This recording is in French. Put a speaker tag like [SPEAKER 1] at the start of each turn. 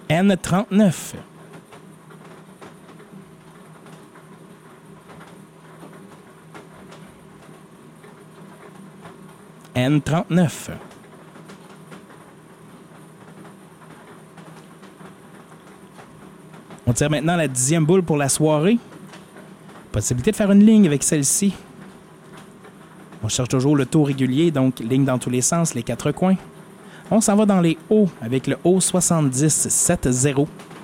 [SPEAKER 1] N39. N39. On tire maintenant la 10e boule pour la soirée. Possibilité de faire une ligne avec celle-ci. On cherche toujours le taux régulier, donc ligne dans tous les sens, les 4 coins. On s'en va dans les hauts avec le haut 70 7-0.